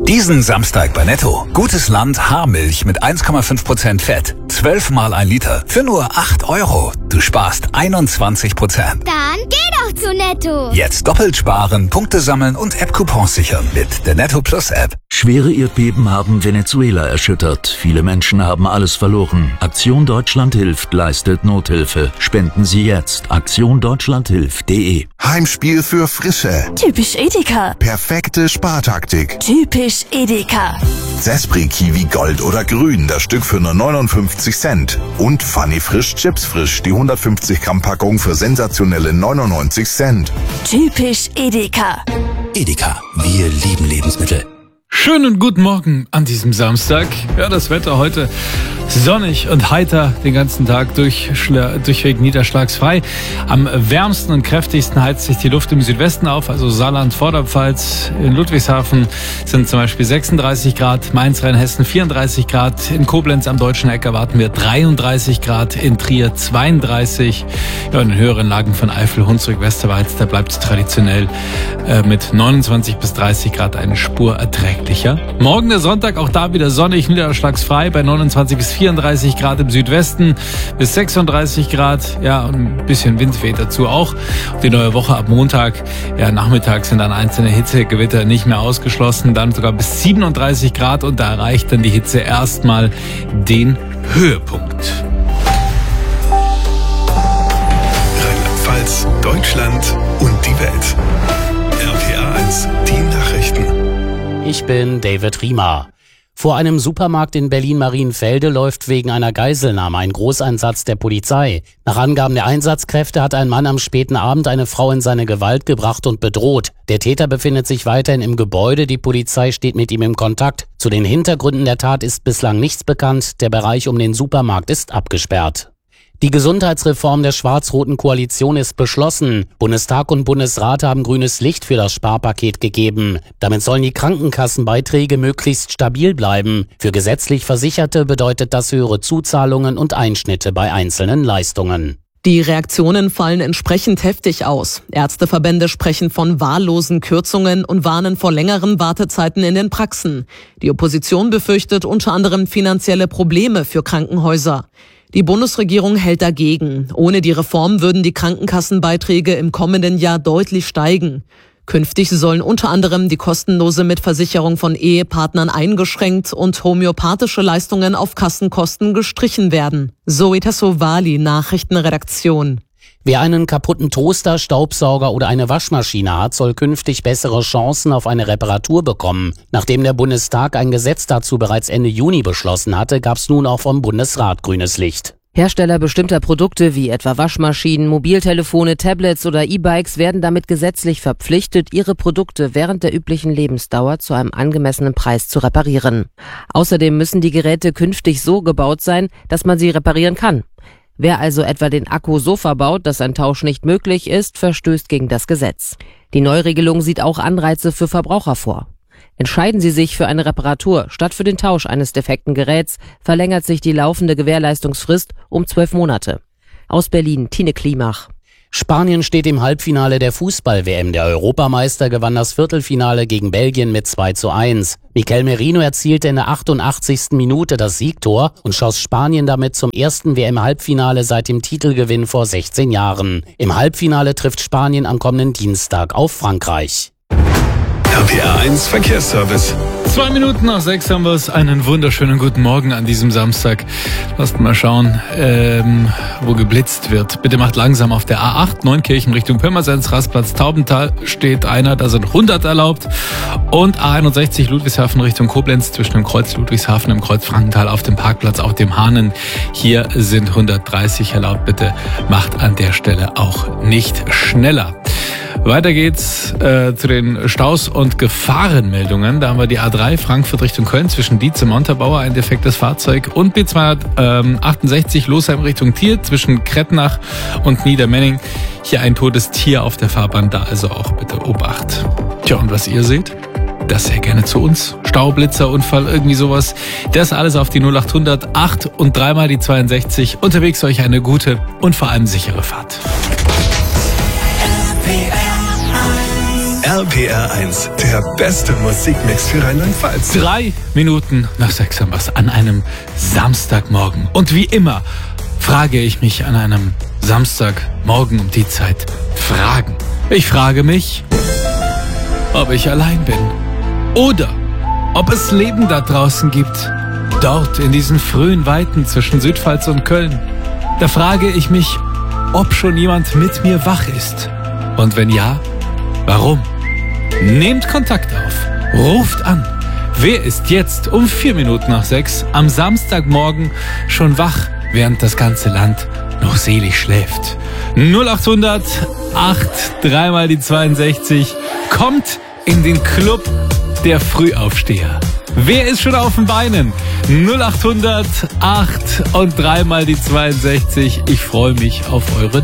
Diesen Samstag bei Netto. Gutes Land Haarmilch mit 1,5% Fett. 12 mal 1 Liter für nur 8 €. Du sparst 21%. Dann geh doch zu Netto. Jetzt doppelt sparen, Punkte sammeln und App-Coupons sichern mit der Netto Plus App. Schwere Erdbeben haben Venezuela erschüttert. Viele Menschen haben alles verloren. Aktion Deutschland hilft leistet Nothilfe. Spenden Sie jetzt. aktiondeutschlandhilft.de. Heimspiel für Frische. Typisch Edeka. Perfekte Spartaktik. Typisch Edeka. Sespri Kiwi Gold oder Grün, das Stück für nur 59 Cent. Und Funny Frisch Chips Frisch, die 150 Gramm Packung für sensationelle 99 Cent. Typisch Edeka. Edeka, wir lieben Lebensmittel. Schönen guten Morgen an diesem Samstag. Ja, das Wetter heute sonnig und heiter, den ganzen Tag durchweg niederschlagsfrei. Am wärmsten und kräftigsten heizt sich die Luft im Südwesten auf, also Saarland, Vorderpfalz. In Ludwigshafen sind zum Beispiel 36 Grad, Mainz, Rheinhessen 34 Grad, in Koblenz am Deutschen Eck erwarten wir 33 Grad, in Trier 32. Ja, in den höheren Lagen von Eifel, Hunsrück, Westerwald, da bleibt es traditionell mit 29 bis 30 Grad eine Spur erträglicher. Morgen der Sonntag, auch da wieder sonnig, niederschlagsfrei bei 29 bis 34 Grad im Südwesten, bis 36 Grad, ja, und ein bisschen Wind weht dazu auch. Die neue Woche ab Montag, ja, nachmittags sind dann einzelne Hitzegewitter nicht mehr ausgeschlossen, dann sogar bis 37 Grad und da erreicht dann die Hitze erstmal den Höhepunkt. Rheinland-Pfalz, Deutschland und die Welt. RPA 1, die Nachrichten. Ich bin David Riemer. Vor einem Supermarkt in Berlin-Marienfelde läuft wegen einer Geiselnahme ein Großeinsatz der Polizei. Nach Angaben der Einsatzkräfte hat ein Mann am späten Abend eine Frau in seine Gewalt gebracht und bedroht. Der Täter befindet sich weiterhin im Gebäude, die Polizei steht mit ihm im Kontakt. Zu den Hintergründen der Tat ist bislang nichts bekannt, der Bereich um den Supermarkt ist abgesperrt. Die Gesundheitsreform der schwarz-roten Koalition ist beschlossen. Bundestag und Bundesrat haben grünes Licht für das Sparpaket gegeben. Damit sollen die Krankenkassenbeiträge möglichst stabil bleiben. Für gesetzlich Versicherte bedeutet das höhere Zuzahlungen und Einschnitte bei einzelnen Leistungen. Die Reaktionen fallen entsprechend heftig aus. Ärzteverbände sprechen von wahllosen Kürzungen und warnen vor längeren Wartezeiten in den Praxen. Die Opposition befürchtet unter anderem finanzielle Probleme für Krankenhäuser. Die Bundesregierung hält dagegen. Ohne die Reform würden die Krankenkassenbeiträge im kommenden Jahr deutlich steigen. Künftig sollen unter anderem die kostenlose Mitversicherung von Ehepartnern eingeschränkt und homöopathische Leistungen auf Kassenkosten gestrichen werden. Zoe Tassovali, Nachrichtenredaktion. Wer einen kaputten Toaster, Staubsauger oder eine Waschmaschine hat, soll künftig bessere Chancen auf eine Reparatur bekommen. Nachdem der Bundestag ein Gesetz dazu bereits Ende Juni beschlossen hatte, gab es nun auch vom Bundesrat grünes Licht. Hersteller bestimmter Produkte wie etwa Waschmaschinen, Mobiltelefone, Tablets oder E-Bikes werden damit gesetzlich verpflichtet, ihre Produkte während der üblichen Lebensdauer zu einem angemessenen Preis zu reparieren. Außerdem müssen die Geräte künftig so gebaut sein, dass man sie reparieren kann. Wer also etwa den Akku so verbaut, dass ein Tausch nicht möglich ist, verstößt gegen das Gesetz. Die Neuregelung sieht auch Anreize für Verbraucher vor. Entscheiden Sie sich für eine Reparatur statt für den Tausch eines defekten Geräts, verlängert sich die laufende Gewährleistungsfrist um 12 Monate. Aus Berlin, Tine Klimach. Spanien steht im Halbfinale der Fußball-WM. Der Europameister gewann das Viertelfinale gegen Belgien mit 2:1. Mikel Merino erzielte in der 88. Minute das Siegtor und schoss Spanien damit zum ersten WM-Halbfinale seit dem Titelgewinn vor 16 Jahren. Im Halbfinale trifft Spanien am kommenden Dienstag auf Frankreich. RPA 1 Verkehrsservice. 2 Minuten nach 6 haben wir es. Einen wunderschönen guten Morgen an diesem Samstag. Lasst mal schauen, wo geblitzt wird. Bitte macht langsam auf der A8 Neunkirchen Richtung Pirmasens, Rastplatz Taubental steht einer, da sind 100 erlaubt. Und A61 Ludwigshafen Richtung Koblenz zwischen dem Kreuz Ludwigshafen und dem Kreuz Frankenthal auf dem Parkplatz auf dem Hahnen. Hier sind 130 erlaubt. Bitte macht an der Stelle auch nicht schneller. Weiter geht's zu den Staus und Gefahrenmeldungen. Da haben wir die A3 Frankfurt Richtung Köln zwischen Dietz und Montabaur, ein defektes Fahrzeug. Und B268 Losheim Richtung Thiel zwischen Krettnach und Niedermenning. Hier ein totes Tier auf der Fahrbahn, da also auch bitte Obacht. Tja, und was ihr seht, das sehr gerne zu uns. Stau, Blitzer, Unfall, irgendwie sowas. Das alles auf die 0800 8 und dreimal die 62. Unterwegs euch eine gute und vor allem sichere Fahrt. RPR 1, der beste Musikmix für Rheinland-Pfalz. 3 Minuten nach 6 haben wir's an einem Samstagmorgen. Und wie immer frage ich mich an einem Samstagmorgen um die Zeit Fragen. Ich frage mich, ob ich allein bin oder ob es Leben da draußen gibt. Dort in diesen frühen Weiten zwischen Südpfalz und Köln. Da frage ich mich, ob schon jemand mit mir wach ist. Und wenn ja, warum? Nehmt Kontakt auf, ruft an. Wer ist jetzt um 4 Minuten nach 6 am Samstagmorgen schon wach, während das ganze Land noch selig schläft? 0800 8 3 mal die 62. Kommt in den Club der Frühaufsteher. Wer ist schon auf den Beinen? 0800 8 und 3 mal die 62. Ich freue mich auf eure